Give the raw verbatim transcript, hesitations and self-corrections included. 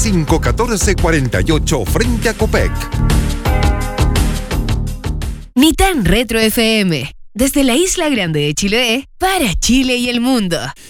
cinco uno cuatro, cuatro ocho frente a Copec. Ni tan Retro F M. Desde la Isla Grande de Chiloé, para Chile y el mundo.